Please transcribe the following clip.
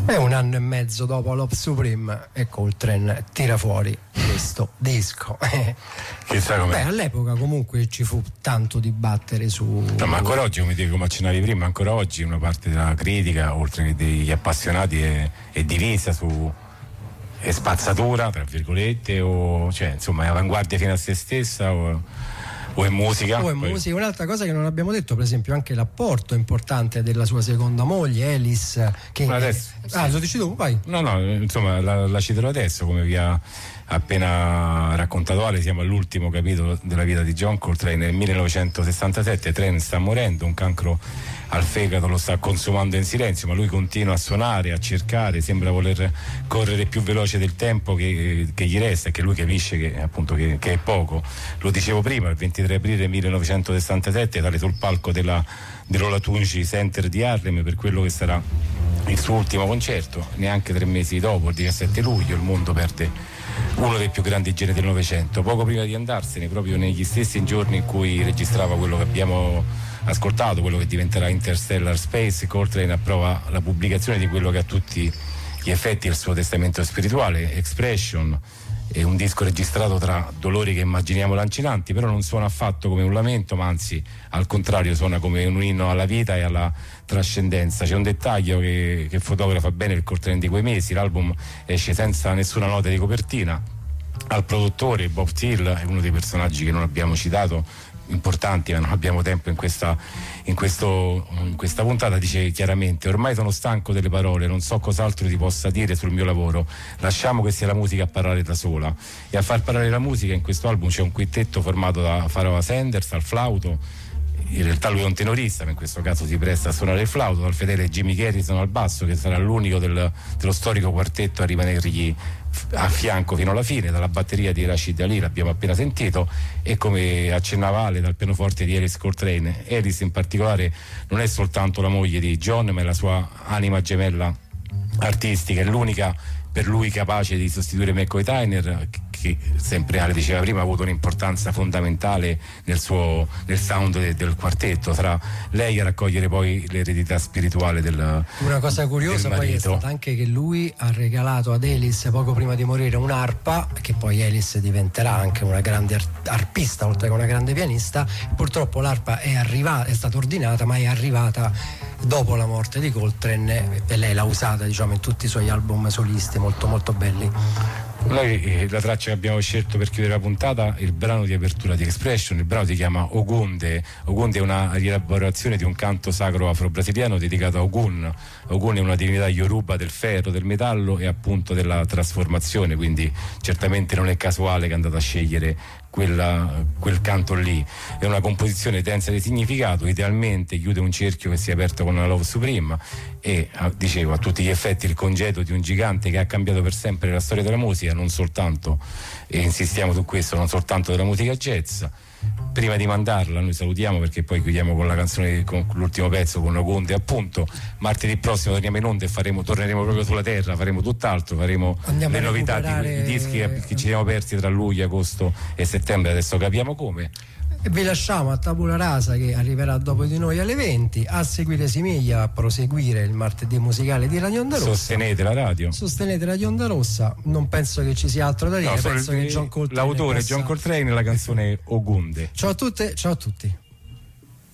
E un anno e mezzo dopo Love Supreme e Coltrane tira fuori questo disco. Chissà com'è. Beh, all'epoca comunque ci fu tanto dibattere su... No, ma ancora oggi, come accennavi prima, ancora oggi una parte della critica, oltre che degli appassionati, è divisa su è spazzatura, tra virgolette, o cioè insomma è avanguardia fino a se stessa o è musica. Musica. Un'altra cosa che non abbiamo detto, per esempio, anche l'apporto importante della sua seconda moglie, Alice, che adesso, lo dici tu? Vai. No, insomma la citerò adesso, come vi ha appena raccontato Ale. Siamo all'ultimo capitolo della vita di John Coltrane. Nel 1967 Trent sta morendo, un cancro al fegato lo sta consumando in silenzio, ma lui continua a suonare, a cercare, sembra voler correre più veloce del tempo che gli resta, e che lui capisce che appunto che è poco. Lo dicevo prima, il 23 aprile 1967 sale sul palco dell'Olatunji Center di Harlem per quello che sarà il suo ultimo concerto. Neanche 3 mesi dopo, il 17 luglio, il mondo perde uno dei più grandi generi del Novecento. Poco prima di andarsene, proprio negli stessi giorni in cui registrava quello che abbiamo ascoltato, quello che diventerà Interstellar Space, Coltrane approva la pubblicazione di quello che a tutti gli effetti è il suo testamento spirituale, Expression. È un disco registrato tra dolori che immaginiamo lancinanti, però non suona affatto come un lamento, ma anzi al contrario suona come un inno alla vita e alla trascendenza. C'è un dettaglio che fotografa bene il Coltrane di quei mesi: l'album esce senza nessuna nota di copertina. Al produttore Bob Thiel, è uno dei personaggi che non abbiamo citato, importanti, ma non abbiamo tempo in questa puntata, dice chiaramente: ormai sono stanco delle parole, non so cos'altro ti possa dire sul mio lavoro, lasciamo che sia la musica a parlare da sola. E a far parlare la musica in questo album c'è un quintetto formato da Pharoah Sanders al flauto, in realtà lui è un tenorista, ma in questo caso si presta a suonare il flauto, dal fedele Jimmy Garrison al basso, che sarà l'unico dello storico quartetto a rimanergli a fianco fino alla fine, dalla batteria di Rashid Ali, l'abbiamo appena sentito, e come accennava Ale, dal pianoforte di Alice Coltrane. Alice in particolare non è soltanto la moglie di John, ma è la sua anima gemella artistica, è l'unica per lui capace di sostituire McCoy Tyner, che sempre Ale diceva prima ha avuto un'importanza fondamentale nel sound del quartetto. Sarà lei a raccogliere poi l'eredità spirituale del Una cosa curiosa poi è stata anche che lui ha regalato ad Alice poco prima di morire un'arpa, che poi Alice diventerà anche una grande arpista oltre che una grande pianista. Purtroppo l'arpa è stata ordinata, ma è arrivata dopo la morte di Coltrane, e lei l'ha usata, diciamo, in tutti i suoi album solisti molto molto belli. Noi la traccia che abbiamo scelto per chiudere la puntata è il brano di apertura di Expression. Il brano si chiama Ogunde. Ogunde è una rielaborazione di un canto sacro afro-brasiliano dedicato a Ogun. Ogun è una divinità yoruba del ferro, del metallo e appunto della trasformazione, quindi certamente non è casuale che è andata a scegliere quel canto lì. È una composizione densa di significato, idealmente chiude un cerchio che si è aperto con una Love Supreme e dicevo, a tutti gli effetti il congedo di un gigante che ha cambiato per sempre la storia della musica, non soltanto, e insistiamo su questo, non soltanto della musica jazz. Prima di mandarla noi salutiamo, perché poi chiudiamo con la canzone, con l'ultimo pezzo, con Ogunde appunto. Martedì prossimo torniamo in onda e torneremo proprio sulla terra, faremo tutt'altro, faremo le novità i dischi che ci siamo persi tra luglio, agosto e settembre, adesso capiamo come. E vi lasciamo a Tabula Rasa, che arriverà dopo di noi alle 20, a seguire Simiglia, a proseguire il martedì musicale di Radio Onda Rossa. Sostenete la radio. Sostenete Radio Onda Rossa. Non penso che ci sia altro da dire. No, penso che John Coltrane l'autore John Coltrane e la canzone Ogunde. Ciao a tutte, ciao a tutti.